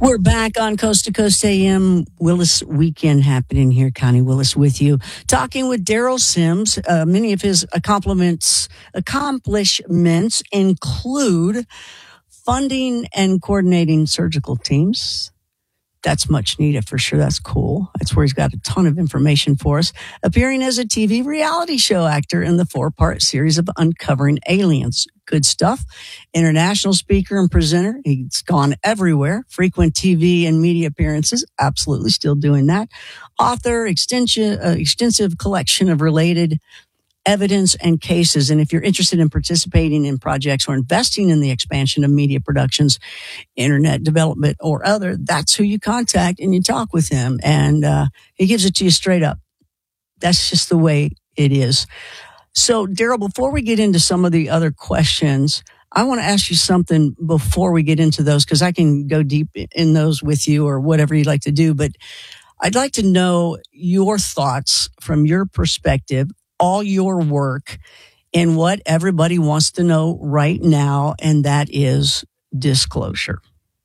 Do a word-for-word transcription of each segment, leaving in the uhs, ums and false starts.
We're back on Coast to Coast A M. Willis Weekend happening here. Connie Willis with you, talking with Daryl Sims. Uh, many of his accomplishments, accomplishments include funding and coordinating surgical teams. That's much needed for sure. That's cool. That's where he's got a ton of information for us. Appearing as a T V reality show actor in the four-part series of Uncovering Aliens. Good stuff. International speaker and presenter. He's gone everywhere. Frequent T V and media appearances. Absolutely still doing that. Author, extension, uh, extensive collection of related evidence and cases. And if you're interested in participating in projects or investing in the expansion of media productions, internet development or other, that's who you contact and you talk with him. And uh, he gives it to you straight up. That's just the way it is. So, Daryl, before we get into some of the other questions, I want to ask you something before we get into those, because I can go deep in those with you or whatever you'd like to do. But I'd like to know your thoughts from your perspective, all your work, and what everybody wants to know right now, and that is disclosure.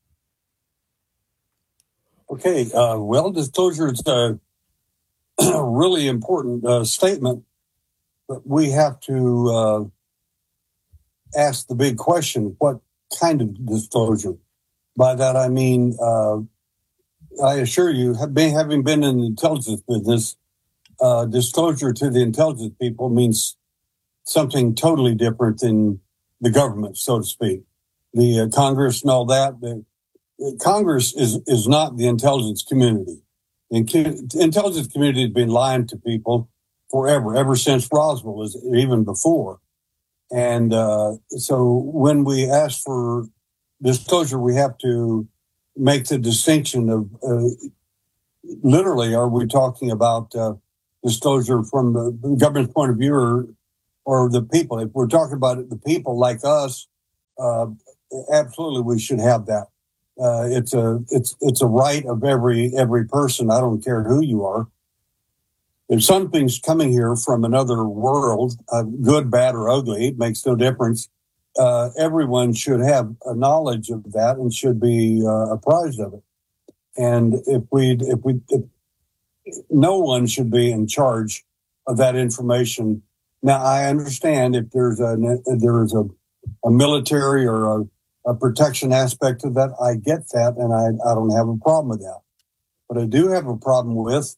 Okay, uh, well, disclosure is a really important uh, statement, but we have to uh, ask the big question, what kind of disclosure? By that I mean, uh, I assure you, have been, having been in the intelligence business, Uh, disclosure to the intelligence people means something totally different than the government, so to speak. The uh, Congress and all that. The, the Congress is, is not the intelligence community. The intelligence community has been lying to people forever, ever since Roswell, even before. And uh, so when we ask for disclosure, we have to make the distinction of uh, literally, are we talking about uh, disclosure from the government's point of view or, or the people? If we're talking about it, the people like us, uh, absolutely we should have that. Uh, it's a it's it's a right of every every person. I don't care who you are. If something's coming here from another world, uh, good, bad, or ugly, it makes no difference. Uh, everyone should have a knowledge of that and should be uh, apprised of it. And if we if we if, no one should be in charge of that information. Now, I understand if there's a there is a, a military or a, a protection aspect of that, I get that, and I, I don't have a problem with that. What I do have a problem with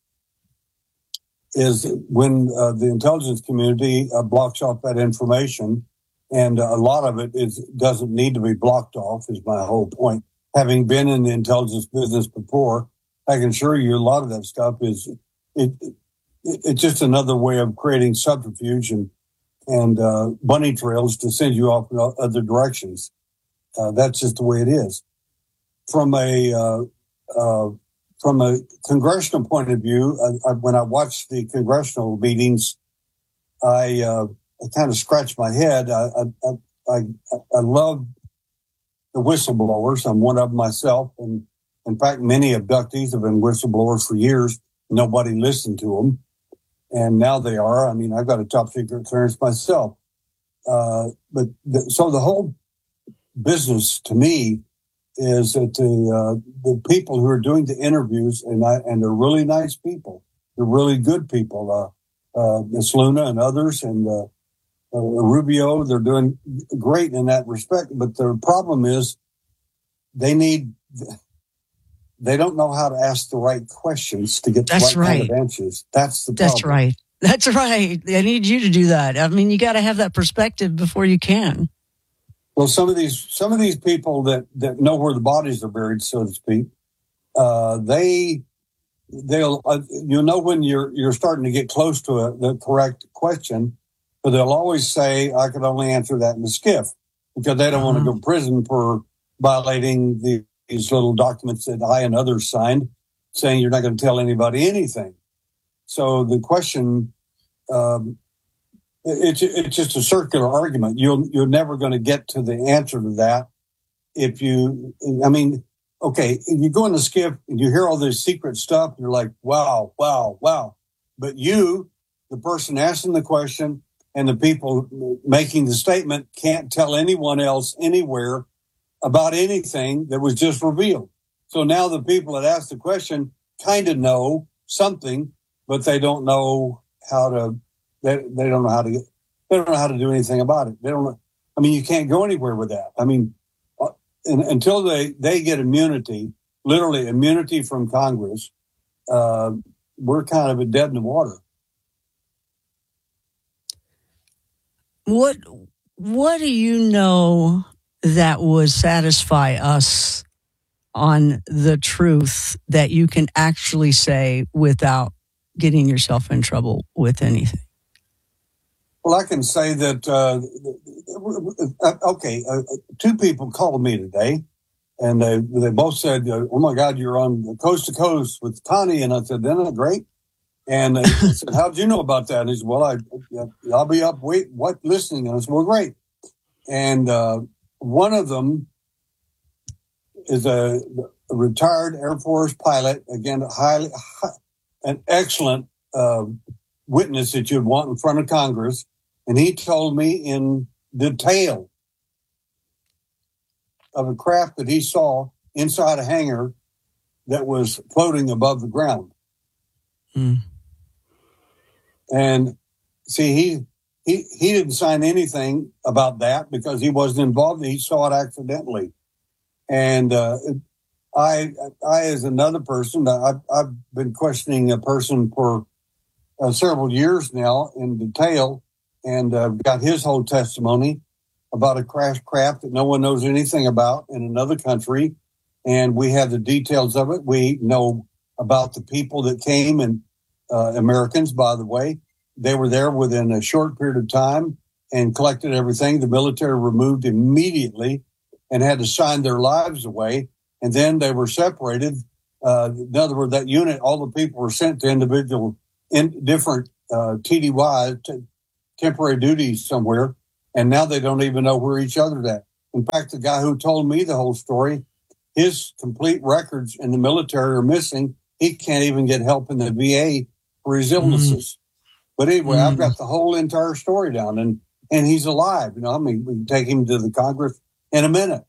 is when uh, the intelligence community uh, blocks off that information, and a lot of it is doesn't need to be blocked off, is my whole point. Having been in the intelligence business before, I can assure you a lot of that stuff is it, it it's just another way of creating subterfuge and, and uh, bunny trails to send you off in other directions. Uh, that's just the way it is. From a uh, uh, from a congressional point of view, I, I, when I watch the congressional meetings, I, uh, I kind of scratch my head. I I, I I love the whistleblowers. I'm one of them myself, and in fact, many abductees have been whistleblowers for years. Nobody listened to them. And now they are. I mean, I've got a top secret clearance myself. Uh, but the, so the whole business to me is that the, uh, the people who are doing the interviews, and I, and they're really nice people. They're really good people. Uh, uh, Miss Luna and others and, uh, uh, Rubio, they're doing great in that respect. But the problem is they need, they don't know how to ask the right questions to get the That's right, right. kind of answers. That's the problem. That's right. That's right. I need you to do that. I mean, you got to have that perspective before you can. Well, some of these some of these people that, that know where the bodies are buried, so to speak, uh, they they'll uh, you know when you're you're starting to get close to a, the correct question, but they'll always say, "I could only answer that in the skiff," because they don't uh-huh. want to go to prison for violating the, these little documents that I and others signed, saying you're not going to tell anybody anything. So the question. Um, It's it's just a circular argument. You'll you're never going to get to the answer to that if you. I mean, okay, you go in the skiff and you hear all this secret stuff. You're like, wow, wow, wow. But you, the person asking the question, and the people making the statement can't tell anyone else anywhere about anything that was just revealed. So now the people that ask the question kind of know something, but they don't know how to, they, they don't know how to get, they don't know how to do anything about it. They don't know. I mean, you can't go anywhere with that. I mean, uh, in, until they, they get immunity, literally immunity from Congress, uh, we're kind of a dead in the water. What, what do you know that would satisfy us on the truth that you can actually say without getting yourself in trouble with anything? Well, I can say that, uh, okay, uh, two people called me today, and they, they both said, oh, my God, you're on Coast to Coast with Connie. And I said, isn't that great? And they said, how'd you know about that? And he said, well, I, I'll be up, wait, what, listening? And I said, well, great. And uh, one of them is a, a retired Air Force pilot, again, highly, high, an excellent uh, witness that you'd want in front of Congress. And he told me in detail of a craft that he saw inside a hangar that was floating above the ground. Mm. And see, he, he, he didn't sign anything about that because he wasn't involved. He saw it accidentally. And uh, I, I, as another person, I've, I've been questioning a person for uh, several years now in detail, and uh, got his whole testimony about a crash craft that no one knows anything about in another country. And we have the details of it. We know about the people that came, and uh, Americans, by the way. They were there within a short period of time and collected everything. The military removed immediately and had to sign their lives away. And then they were separated. Uh, in other words, that unit, all the people were sent to individual, in different uh, T D Ys, t- temporary duties somewhere. And now they don't even know where each other's at. In fact, the guy who told me the whole story, his complete records in the military are missing. He can't even get help in the V A for his illnesses. Mm. But anyway, mm. I've got the whole entire story down, and, and he's alive. You know, I mean, we can take him to the Congress in a minute.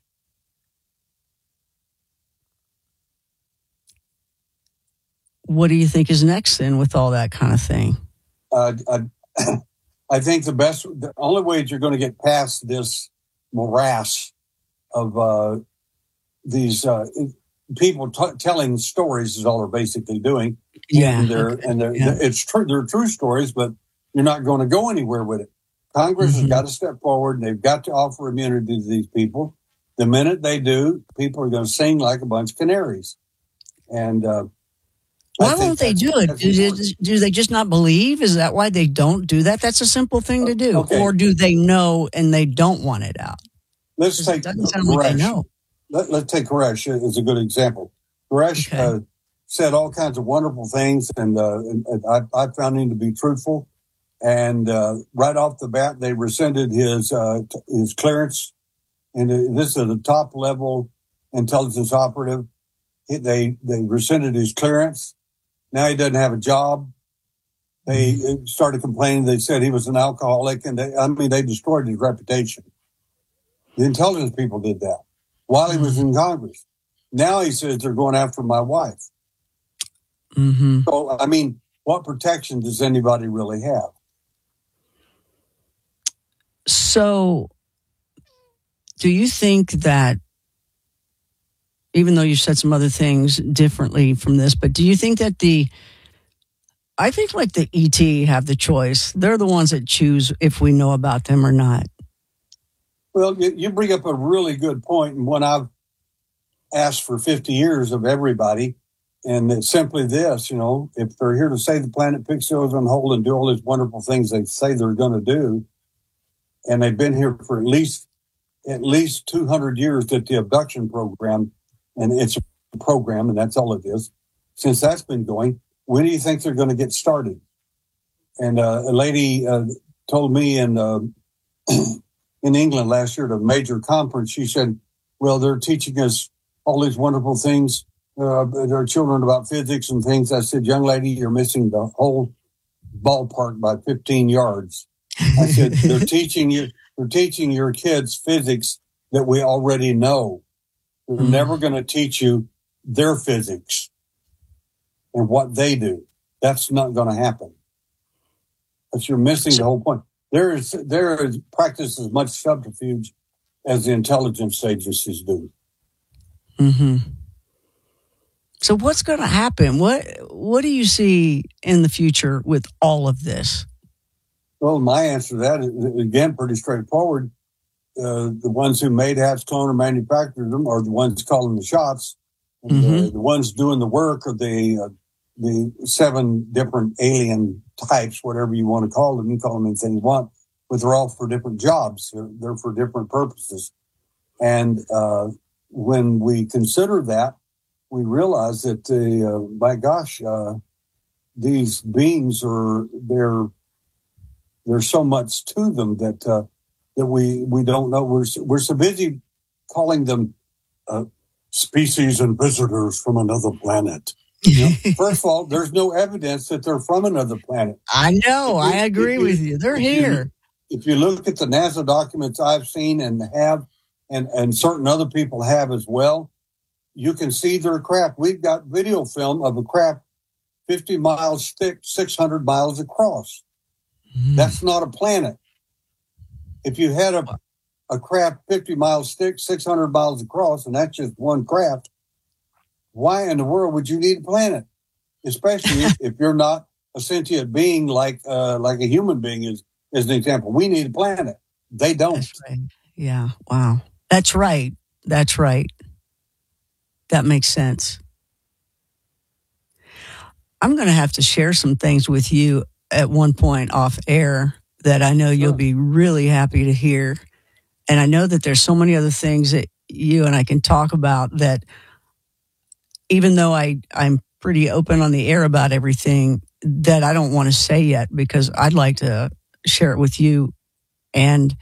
What do you think is next then with all that kind of thing? Uh, I, I think the best, the only way that you're going to get past this morass of uh, these uh, people t- telling stories is all they're basically doing. Yeah, and they're okay. and they're, yeah. it's true. They're true stories, but you're not going to go anywhere with it. Congress mm-hmm. has got to step forward, and they've got to offer immunity to these people. The minute they do, people are going to sing like a bunch of canaries. And uh, why won't they do it? Do they, do they just not believe? Is that why they don't do that? That's a simple thing to do. Okay. Or do they know and they don't want it out? Let's take it doesn't sound like they know. Let, let's take Koresh as a good example. Koresh okay. uh, said all kinds of wonderful things, and, uh, and, and I, I found him to be truthful. And uh, right off the bat, they rescinded his uh, t- his clearance. And this is a top level intelligence operative. They they rescinded his clearance. Now he doesn't have a job. They started complaining. They said he was an alcoholic, and they, I mean, they destroyed his reputation. The intelligence people did that while he was in Congress. Now he says they're going after my wife. Mm-hmm. So, I mean, what protection does anybody really have? So, do you think that, even though you said some other things differently from this, but do you think that the, I think like the E T have the choice. They're the ones that choose if we know about them or not. Well, you bring up a really good point, and one I've asked for fifty years of everybody, and it's simply this, you know, if they're here to save the planet, fix those on hold, and do all these wonderful things they say they're going to do, and they've been here for at least at least two hundred years at the abduction program, and it's a program, and that's all it is. Since that's been going, when do you think they're going to get started? And uh, a lady uh, told me in uh, in England last year at a major conference, she said, well, they're teaching us all these wonderful things, uh, their children about physics and things. I said, young lady, you're missing the whole ballpark by fifteen yards. I said, they're teaching you, they're teaching your kids physics that we already know. They're mm. never going to teach you their physics and what they do. That's not going to happen. But you're missing the whole point. There is there is practice as much subterfuge as the intelligence agencies do. Mm-hmm. So what's going to happen? What what do you see in the future with all of this? Well, my answer to that is, again, pretty straightforward. Uh, the ones who made hats, clone, or manufactured them are the ones calling the shots. And mm-hmm. the, the ones doing the work are the uh, the seven different alien types, whatever you want to call them. You call them anything you want, but they're all for different jobs. They're, they're for different purposes. And uh, when we consider that, we realize that, uh, my gosh, uh, these beings are, they're, there's so much to them that uh, that we, we don't know. We're, we're so busy calling them uh, species and visitors from another planet. You know, first of all, there's no evidence that they're from another planet. I know. You, I agree with you. They're if here. You, if you look at the NASA documents I've seen and have, and, and certain other people have as well, you can see their craft. We've got video film of a craft fifty miles thick, six hundred miles across. Mm. That's not a planet. If you had a, a craft fifty miles thick, six hundred miles across, and that's just one craft, why in the world would you need a planet? Especially if, if you're not a sentient being like uh, like a human being is, is an example. We need a planet. They don't. That's right. Yeah. Wow. That's right. That's right. That makes sense. I'm going to have to share some things with you at one point off air that I know you'll sure. be really happy to hear. And I know that there's so many other things that you and I can talk about that, even though I, I'm pretty open on the air about everything, that I don't want to say yet because I'd like to share it with you and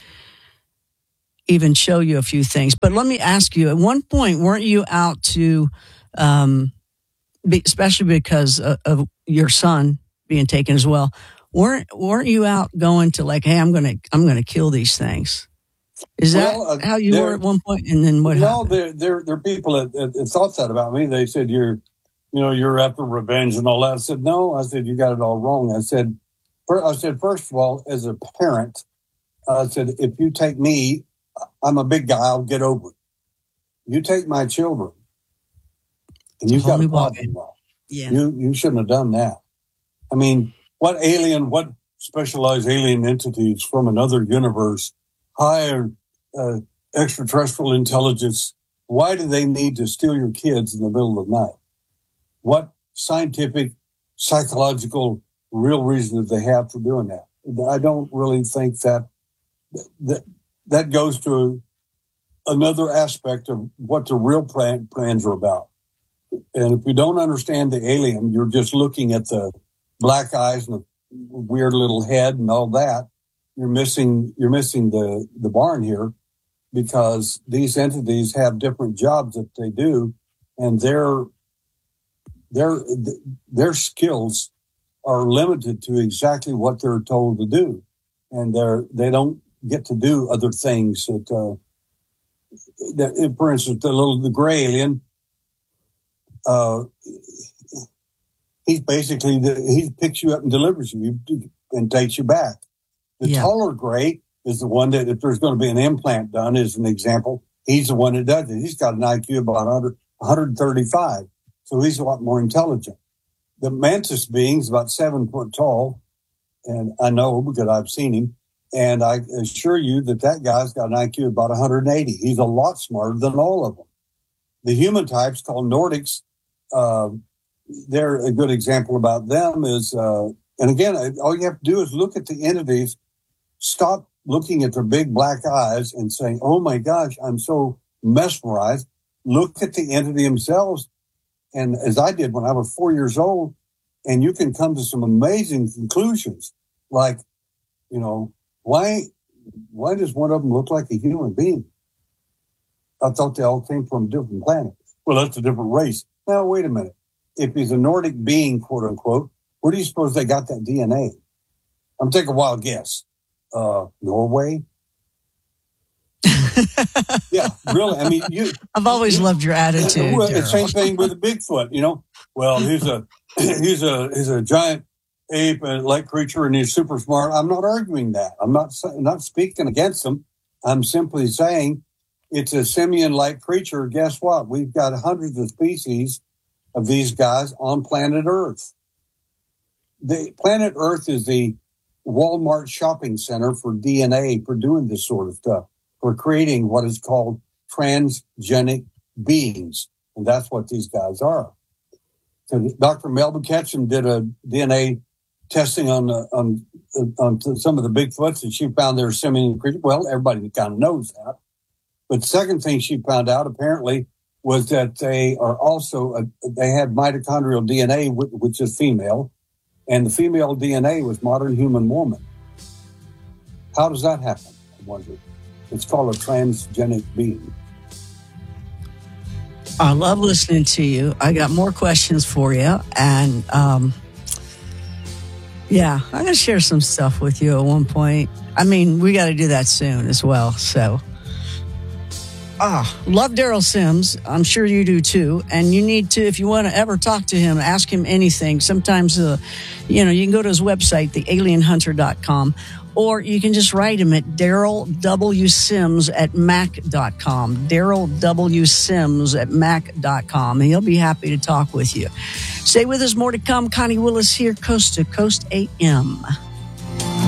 even show you a few things. But let me ask you, at one point, weren't you out to, um, be, especially because of, of your son being taken as well, weren't weren't you out going to like, hey, I'm gonna I'm gonna kill these things? Is that well, uh, how you were at one point? And then what no, happened? there there there are people that, that, that thought that about me. They said you're, you know, you're after revenge and all that. I said no. I said you got it all wrong. I said, I said first of all, as a parent, I said if you take me, I'm a big guy. I'll get over it. You take my children, and you've got a problem. Yeah, you you shouldn't have done that. I mean, what alien, what specialized alien entities from another universe, higher uh, extraterrestrial intelligence? Why do they need to steal your kids in the middle of the night? What scientific, psychological, real reason that they have for doing that? I don't really think that that. That goes to another aspect of what the real plan, plans are about. And if you don't understand the alien, you're just looking at the black eyes and the weird little head and all that. You're missing, you're missing the, the barn here because these entities have different jobs that they do, and their, their, their skills are limited to exactly what they're told to do. And they're, they don't get to do other things that, uh, that for instance, the little, the gray alien, uh, he's basically, the, he picks you up and delivers you and takes you back. The yeah. taller gray is the one that, if there's going to be an implant done, as an example, he's the one that does it. He's got an I Q about one hundred, one thirty-five. So he's a lot more intelligent. The mantis being's about seven foot tall. And I know because I've seen him. And I assure you that that guy's got an I Q of about one hundred eighty. He's a lot smarter than all of them. The human types called Nordics, uh, they're a good example about them is, uh, and again, all you have to do is look at the entities, stop looking at their big black eyes and saying, oh my gosh, I'm so mesmerized. Look at the entity themselves. And as I did when I was four years old, and you can come to some amazing conclusions like, you know, Why why does one of them look like a human being? I thought they all came from a different planet. Well, that's a different race. Now, wait a minute. If he's a Nordic being, quote unquote, where do you suppose they got that D N A? I'm taking a wild guess. Uh, Norway? Yeah, really. I mean, you. I've always you, loved your attitude. Well, the Daryl. same thing with the Bigfoot. You know, well, he's a he's a he's a giant ape and like creature, and he's super smart. I'm not arguing that. I'm not not speaking against him. I'm simply saying it's a simian-like creature. Guess what? We've got hundreds of species of these guys on planet Earth. The planet Earth is the Walmart shopping center for D N A, for doing this sort of stuff, for creating what is called transgenic beings. And that's what these guys are. So Doctor Melba Ketchum did a D N A testing on uh, on on some of the Bigfoots, and she found they're simian creatures. Well, everybody kind of knows that. But the second thing she found out, apparently, was that they are also, uh, they had mitochondrial D N A, which is female, and the female D N A was modern human woman. How does that happen, I wonder? It's called a transgenic being. I love listening to you. I got more questions for you. And um, yeah, I'm going to share some stuff with you at one point. I mean, we got to do that soon as well. So, ah, love Daryl Sims. I'm sure you do too. And you need to, if you want to ever talk to him, ask him anything. Sometimes, uh, you know, you can go to his website, the alien hunter dot com. Or you can just write him at Daryl W. Sims at Mac dot com. Daryl W. Sims at Mac dot com. And he'll be happy to talk with you. Stay with us. More to come. Connie Willis here, Coast to Coast A M.